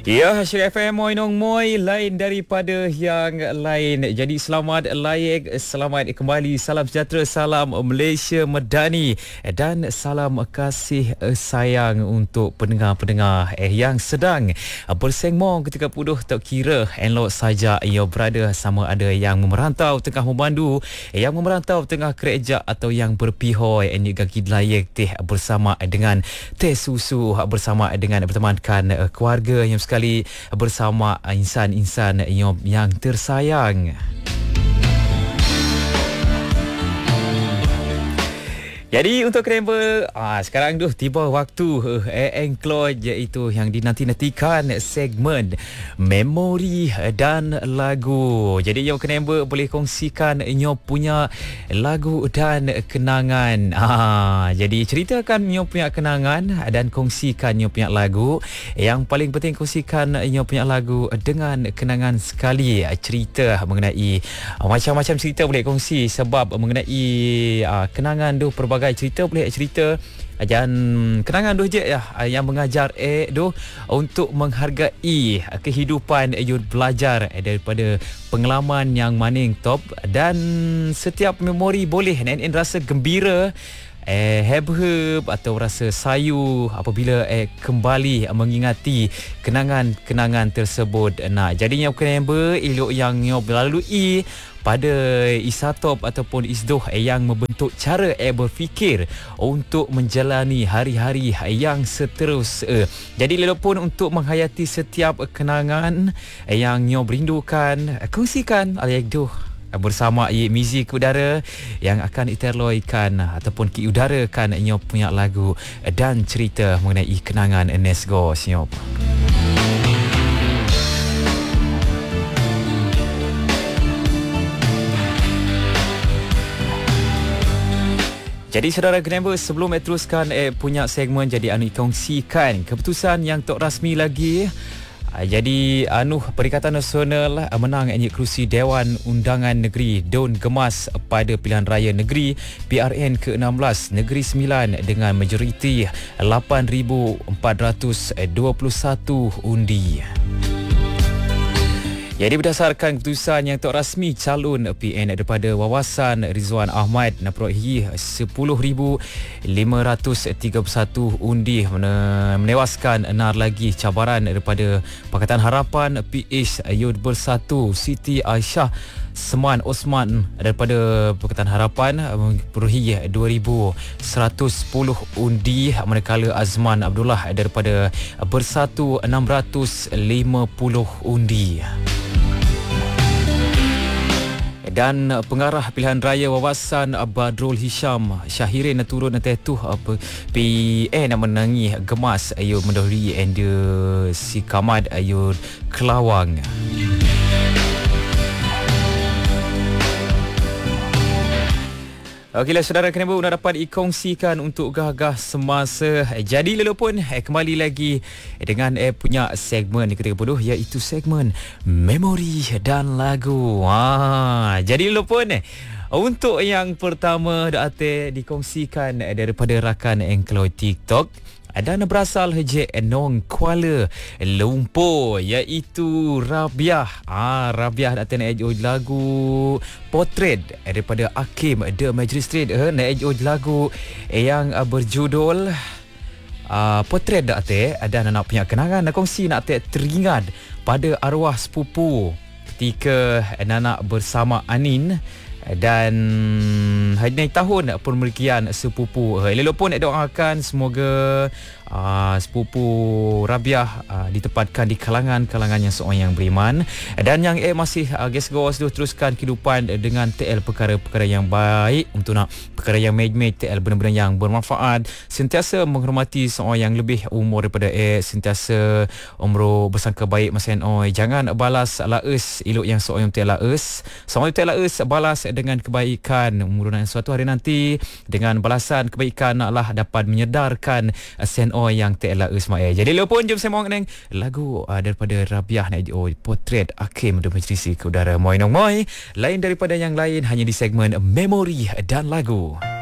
Ya, Syir FM Moinong Moi lain daripada yang lain. Jadi selamat layek, selamat kembali, salam sejahtera, salam Malaysia Madani dan salam kasih sayang untuk pendengar-pendengar yang sedang bersengmong ketika puduh tak kira elok saja ia berada, sama ada yang merantau tengah memandu, yang merantau tengah kerja atau yang berpihoi ini kaki layek teh bersama dengan teh susu, bersama dengan bertemankan keluarga yang sekali bersama insan-insan yang tersayang. Jadi untuk member sekarang tiba waktu enclose, iaitu yang dinanti-nantikan segmen memori dan lagu. Jadi yang member boleh kongsikan nyo punya lagu dan kenangan. Jadi ceritakan nyo punya kenangan dan kongsikan nyo punya lagu. Yang paling penting kongsikan nyo punya lagu dengan kenangan sekali. Cerita mengenai macam-macam cerita boleh kongsi, sebab mengenai kenangan pelbagai cerita boleh cerita dan kenangan je yang mengajar untuk menghargai kehidupan belajar daripada pengalaman yang maning top, dan setiap memori boleh rasa gembira, heb-heb atau rasa sayu apabila kembali mengingati kenangan-kenangan tersebut. Jadinya member elok yang melalui pada isatop ataupun isdoh yang membentuk cara berfikir untuk menjalani hari-hari yang seterus. Jadi walaupun untuk menghayati setiap kenangan yang nyo berindukan, kongsikan alaikum bersama muzik udara yang akan iterloikan ataupun kiudarakan nyo punya lagu dan cerita mengenai kenangan Nesgo nyop. Jadi saudara Gramber, sebelum teruskan punya segmen, jadi kongsikan keputusan yang tak rasmi lagi. Jadi Perikatan Nasional menang kerusi Dewan Undangan Negeri Daun Gemas pada pilihan raya negeri PRN ke-16 Negeri Sembilan dengan majoriti 8,421 undi. Jadi berdasarkan keputusan yang tak rasmi, calon PN daripada Wawasan Rizwan Ahmad memperolehi 10,531 undi, menewaskan enar lagi cabaran daripada Pakatan Harapan PH Yud Bersatu Siti Aisyah Seman Osman daripada Pakatan Harapan memperolehi 2,110 undi, manakala Azman Abdullah daripada Bersatu 650 undi. Dan pengarah pilihan raya Wawasan Badrul Hisham Syahirin turun tetuh PN menangi Gemas ayo mendahului ende si Kamad ayo Kelawang. Okeylah saudara Kenapa nak dapat dikongsikan untuk gagah semasa. Jadi lelupun kembali lagi dengan punya segmen ketika bodoh, iaitu segmen memori dan lagu. Jadi lelupun untuk yang pertama dikongsikan daripada rakan Engkloy TikTok dan berasal je Nong Kuala Lumpur, iaitu Rabiah. Rabiah nak naik lagu Portrait daripada Hakim The Magistrate. Naik lagu yang berjudul Portrait dan nak punya kenangan nak kongsi, nak teringat pada arwah sepupu ketika Nana bersama Anin dan hari tahun pemerikian sepupu. Elok pun doakan semoga sepupu Rabiah ditempatkan di kalangan yang seorang yang beriman, dan yang masih guys teruskan kehidupan dengan TL perkara-perkara yang baik, untuk nak perkara yang mej-mej TL benar-benar yang bermanfaat, sentiasa menghormati seorang yang lebih umur daripada sentiasa umur bersangka baik masa jangan balas laes elok yang seorang yang TL laes, seorang yang TL laes balas dengan kebaikan. Mudah-mudahan suatu hari nanti dengan balasan kebaikan naklah dapat menyedarkan yang telah Ismail. Jadi lepas pun jom saya mohon lagu daripada Rabiah Portrait Hakim The Majlisi ke udara Moinong Moi, lain daripada yang lain hanya di segmen memori dan lagu.